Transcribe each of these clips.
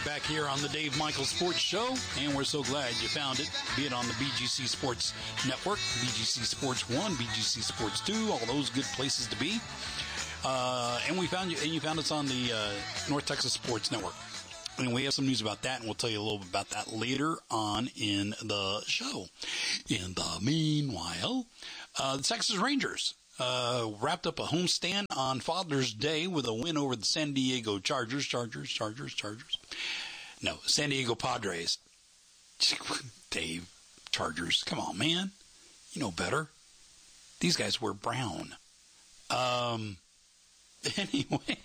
back here on the Dave Michaels Sports Show, and we're so glad you found it, be it on the BGC Sports Network, BGC Sports 1, BGC Sports 2, all those good places to be. And we found you, and you found us on the North Texas Sports Network. And we have some news about that, and we'll tell you a little bit about that later on in the show. In the meanwhile, the Texas Rangers wrapped up a homestand on Father's Day with a win over the San Diego Chargers. No, San Diego Padres. Dave, Chargers. Come on, man. You know better. These guys wear brown. Anyway.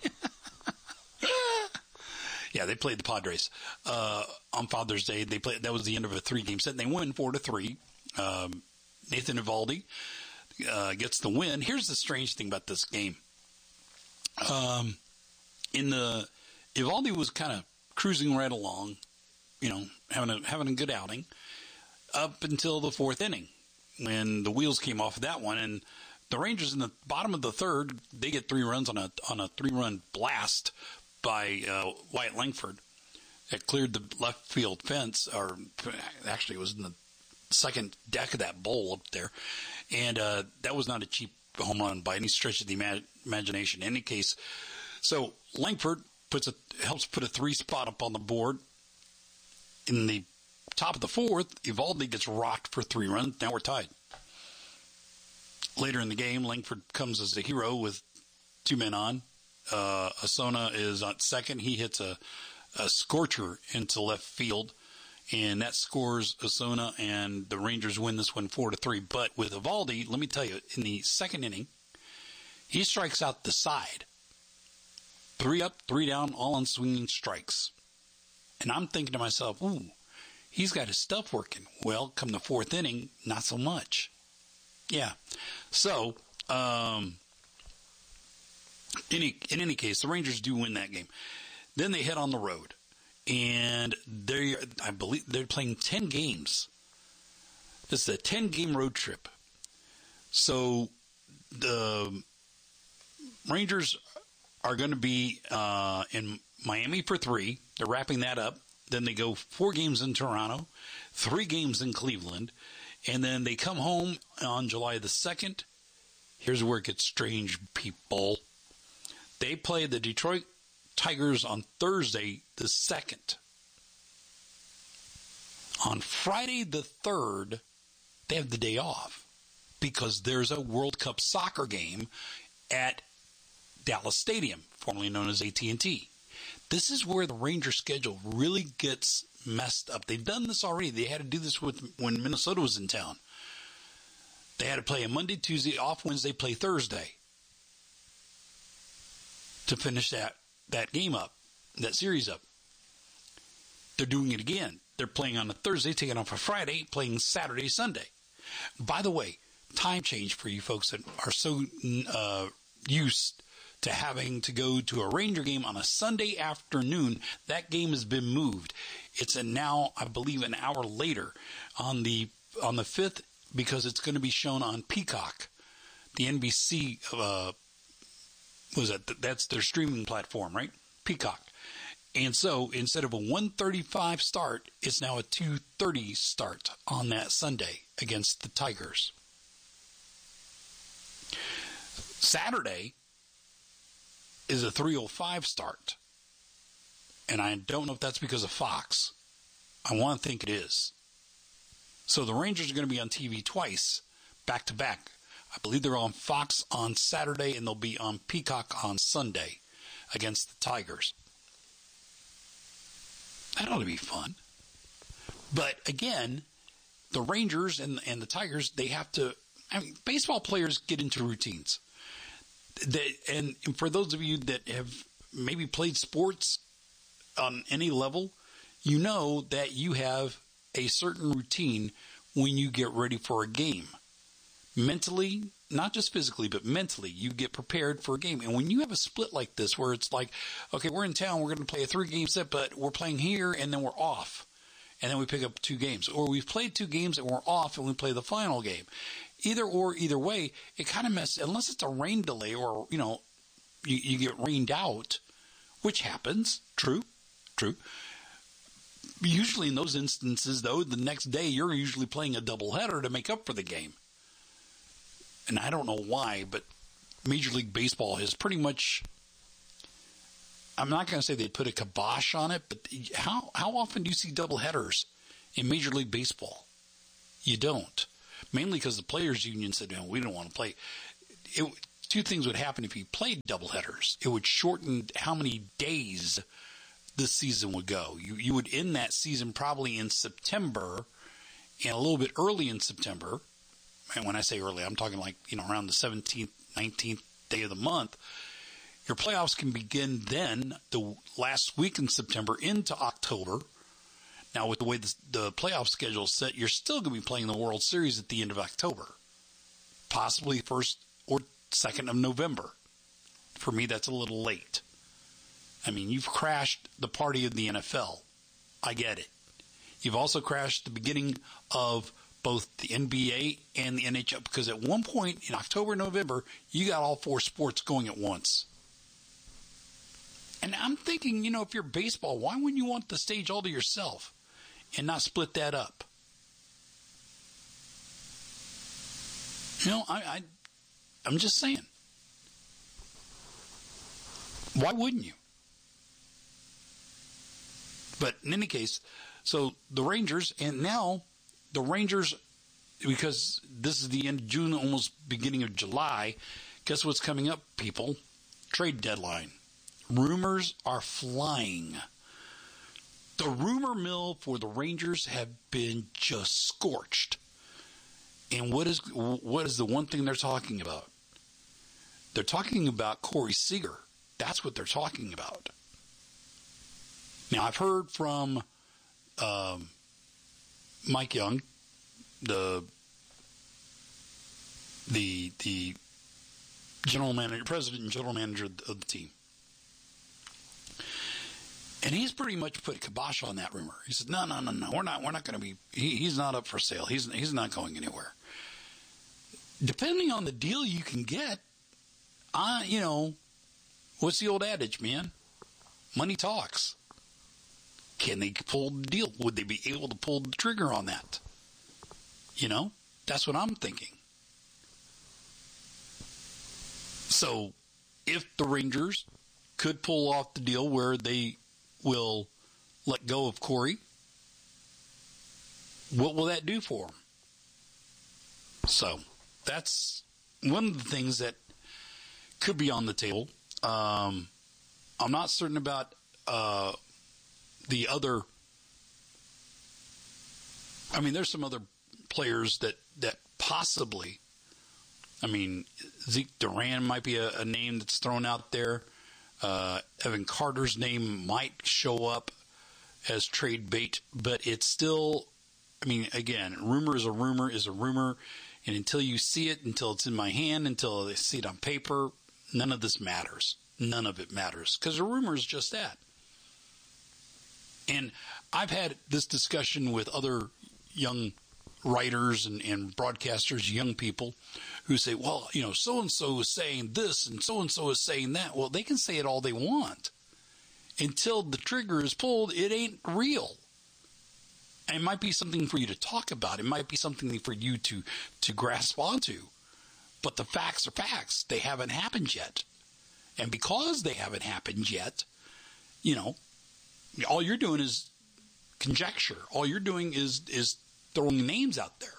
Yeah, they played the Padres on Father's Day. That was the end of a 3-game set. And they win 4-3. Nathan Eovaldi gets the win. Here's the strange thing about this game. Eovaldi was kind of cruising right along, having a good outing up until the 4th inning when the wheels came off of that one. And the Rangers in the bottom of the 3rd, they get 3 runs on a 3-run blast by Wyatt Langford. It cleared the left field fence, or actually it was in the second deck of that bowl up there. And that was not a cheap home run by any stretch of the imagination. In any case, so Langford helps put a 3 spot up on the board. In the top of the 4th, Eovaldi gets rocked for 3 runs. Now we're tied. Later in the game, Langford comes as the hero with 2 men on. Osuna is on second. He hits a scorcher into left field, and that scores Osuna, and the Rangers win this one 4-3. But with Eovaldi, let me tell you, in the 2nd inning, he strikes out the side. 3 up, 3 down, all on swinging strikes. And I'm thinking to myself, ooh, he's got his stuff working. Well, come the 4th inning, not so much. Yeah. So, in any case, the Rangers do win that game. Then they head on the road, and I believe they're playing 10 games. This is a 10-game road trip. So the Rangers are going to be in Miami for 3. They're wrapping that up. Then they go 4 games in Toronto, 3 games in Cleveland, and then they come home on July the 2nd. Here's where it gets strange, people. They play the Detroit Tigers on Thursday the 2nd. On Friday the 3rd, they have the day off because there's a World Cup soccer game at Dallas Stadium, formerly known as AT&T. This is where the Rangers schedule really gets messed up. They've done this already. They had to do this when Minnesota was in town. They had to play a Monday, Tuesday, off Wednesday, play Thursday to finish that game up, that series up. They're doing it again. They're playing on a Thursday, taking off a Friday, playing Saturday, Sunday. By the way, time change for you folks that are so used to having to go to a Ranger game on a Sunday afternoon. That game has been moved. It's now, I believe, an hour later on the 5th because it's going to be shown on Peacock, the NBC. That's their streaming platform, right? Peacock. And so instead of a 1:35 start, it's now a 2:30 start on that Sunday against the Tigers. Saturday is a 3:05 start. And I don't know if that's because of Fox. I want to think it is. So the Rangers are going to be on TV twice, back to back. I believe they're on Fox on Saturday, and they'll be on Peacock on Sunday against the Tigers. That ought to be fun. But again, the Rangers and the Tigers, they have to... baseball players get into routines. And for those of you that have maybe played sports on any level, you know that you have a certain routine when you get ready for a game. Mentally, not just physically, but mentally, you get prepared for a game. And when you have a split like this, where it's like, okay, we're in town, we're going to play a 3-game set, but we're playing here, and then we're off. And then we pick up 2 games. Or we've played 2 games, and we're off, and we play the final game. Either way, it kind of messes, unless it's a rain delay or, you get rained out, which happens, true. Usually in those instances, though, the next day you're usually playing a doubleheader to make up for the game. And I don't know why, but Major League Baseball has pretty much, I'm not going to say they put a kibosh on it, but how often do you see doubleheaders in Major League Baseball? You don't. Mainly because the Players Union said, no, we don't want to play. Two things would happen if you played doubleheaders. It would shorten how many days this season would go. You would end that season probably in September and a little bit early in September. And when I say early, I'm talking like, around the 17th, 19th day of the month. Your playoffs can begin then, the last week in September into October. Now, with the way the playoff schedule is set, you're still going to be playing the World Series at the end of October. Possibly 1st or 2nd of November. For me, that's a little late. I mean, you've crashed the party of the NFL. I get it. You've also crashed the beginning of both the NBA and the NHL, because at one point in October, November, you got all 4 sports going at once. And I'm thinking, if you're baseball, why wouldn't you want the stage all to yourself and not split that up? I'm just saying. Why wouldn't you? But in any case, so the Rangers, and now the Rangers, because this is the end of June, almost beginning of July, guess what's coming up, people? Trade deadline. Rumors are flying. The rumor mill for the Rangers have been just scorched. And what is the one thing they're talking about? They're talking about Corey Seager. That's what they're talking about. Now, I've heard from Mike Young, the general manager, president and general manager of the team. And he's pretty much put a kibosh on that rumor. He said, no, we're not going to be, he's not up for sale. He's not going anywhere. Depending on the deal you can get, what's the old adage, man? Money talks. Can they pull the deal? Would they be able to pull the trigger on that? That's what I'm thinking. So, if the Rangers could pull off the deal where they will let go of Corey, what will that do for them? So, that's one of the things that could be on the table. I'm not certain about the other. I mean, there's some other players that possibly. I mean, Zeke Duran might be a name that's thrown out there. Evan Carter's name might show up as trade bait, but it's still. I mean, again, rumor is a rumor is a rumor, and until you see it, until it's in my hand, until I see it on paper, none of this matters. None of it matters, because a rumor is just that. And I've had this discussion with other young writers and broadcasters, young people, who say, well, so-and-so is saying this and so-and-so is saying that. Well, they can say it all they want. Until the trigger is pulled, it ain't real. And it might be something for you to talk about. It might be something for you to grasp onto. But the facts are facts. They haven't happened yet. And because they haven't happened yet, all you're doing is conjecture. All you're doing is throwing names out there.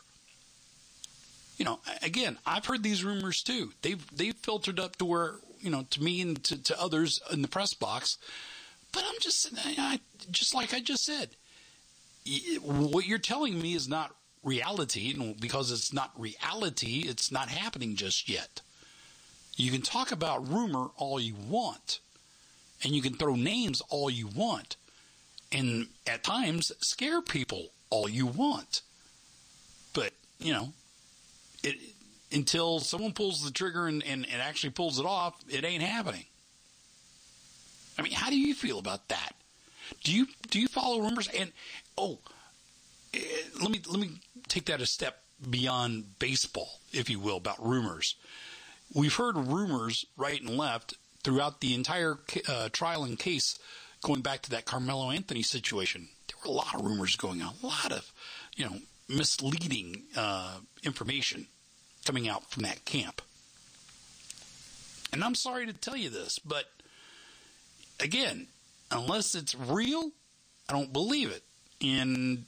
Again, I've heard these rumors too. They've filtered up to where, to me and to others in the press box. But I'm just like I just said, what you're telling me is not reality. And because it's not reality, it's not happening just yet. You can talk about rumor all you want. And you can throw names all you want. And at times, scare people all you want. But, until someone pulls the trigger and actually pulls it off, it ain't happening. I mean, how do you feel about that? Do you follow rumors? And, let me take that a step beyond baseball, if you will, about rumors. We've heard rumors right and left throughout the entire trial and case going back to that Carmelo Anthony situation. There were a lot of rumors going on, a lot of, misleading information coming out from that camp. And I'm sorry to tell you this, but again, unless it's real, I don't believe it. And,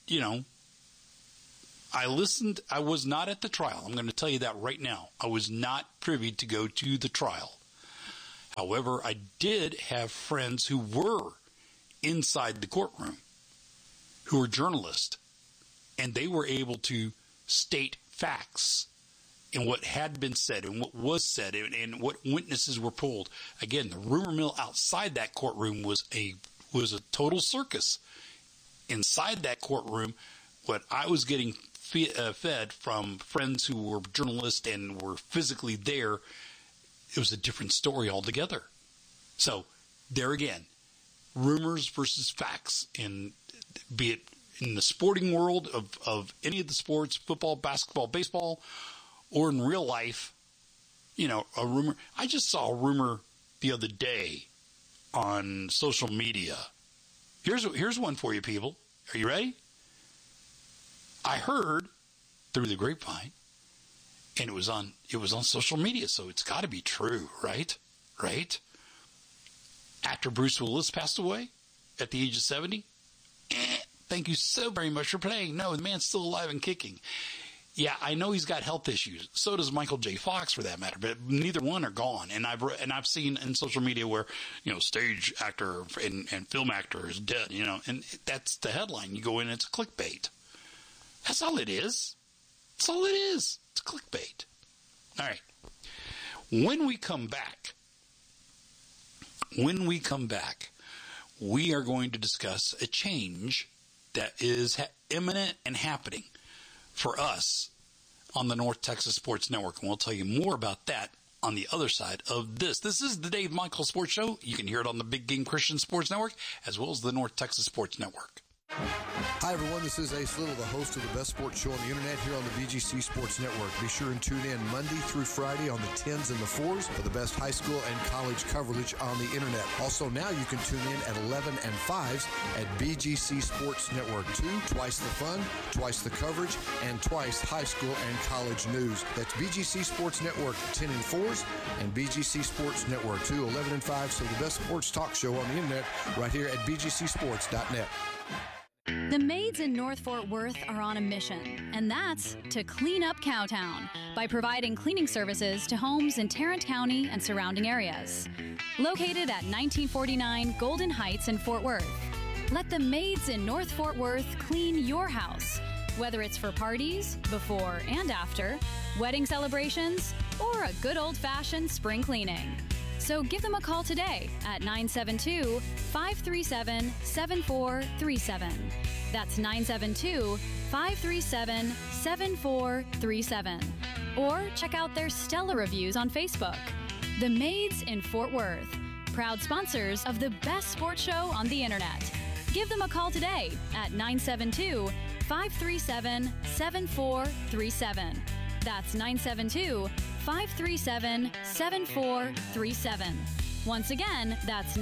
I was not at the trial. I'm going to tell you that right now. I was not privy to go to the trial. However, I did have friends who were inside the courtroom, who were journalists, and they were able to state facts and what had been said and what was said and what witnesses were pulled. Again, the rumor mill outside that courtroom was a total circus. Inside that courtroom, what I was getting fed from friends who were journalists and were physically there, it was a different story altogether. So, there again, rumors versus facts, and be it in the sporting world of any of the sports, football, basketball, baseball, or in real life, a rumor. I just saw a rumor the other day on social media. Here's one for you people. Are you ready? I heard through the grapevine, and it was on social media, so it's got to be true, right? Right? After Bruce Willis passed away at the age of 70, thank you so very much for playing. No, the man's still alive and kicking. Yeah, I know he's got health issues. So does Michael J. Fox, for that matter. But neither one are gone. And I've seen in social media where stage actor and film actor is dead. And that's the headline. You go in, it's clickbait. That's all it is. That's all it is. It's clickbait. All right. When we come back, we are going to discuss a change that is imminent and happening for us on the North Texas Sports Network. And we'll tell you more about that on the other side of this. This is the Dave Michael Sports Show. You can hear it on the Big Game Christian Sports Network as well as the North Texas Sports Network. Hi, everyone. This is Ace Little, the host of the best sports show on the internet here on the BGC Sports Network. Be sure and tune in Monday through Friday on the 10s and the 4s for the best high school and college coverage on the internet. Also, now you can tune in at 11 and 5s at BGC Sports Network 2. Twice the fun, twice the coverage, and twice high school and college news. That's BGC Sports Network 10 and 4s and BGC Sports Network 2, 11 and 5. So the best sports talk show on the internet right here at BGCSports.net. The maids in North Fort Worth are on a mission, and that's to clean up Cowtown by providing cleaning services to homes in Tarrant County and surrounding areas. Located at 1949 Golden Heights in Fort Worth, let the maids in North Fort Worth clean your house, whether it's for parties, before and after, wedding celebrations, or a good old-fashioned spring cleaning. So give them a call today at 972-537-7437. That's 972-537-7437. Or check out their stellar reviews on Facebook. The Maids in Fort Worth, proud sponsors of the best sports show on the internet. Give them a call today at 972-537-7437. That's 972-537-7437. Once again, that's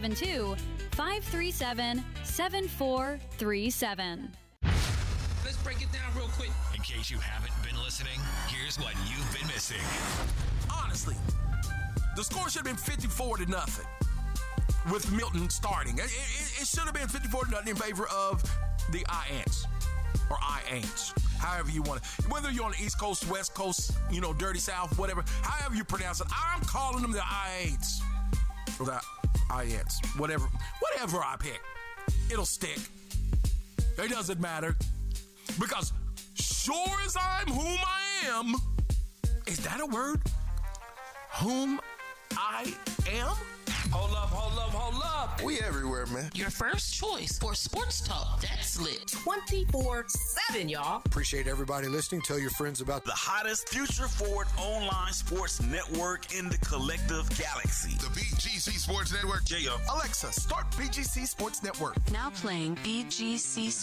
972-537-7437. Let's break it down real quick. In case you haven't been listening, here's what you've been missing. Honestly, the score should have been 54-0 with Milton starting. It should have been 54-0 in favor of the I-Ants or I-Ants. However you want it. Whether you're on the East Coast, West Coast, Dirty South, whatever. However you pronounce it. I'm calling them the I-Ants. Or the I-Ants. Whatever I pick. It'll stick. It doesn't matter. Because sure as I'm whom I am. Is that a word? Whom I am? Hold up. We everywhere, man. Your first choice for sports talk. That's lit. 24/7, y'all. Appreciate everybody listening. Tell your friends about the hottest future forward online sports network in the collective galaxy. The BGC Sports Network. J.O. Alexa, start BGC Sports Network. Now playing BGC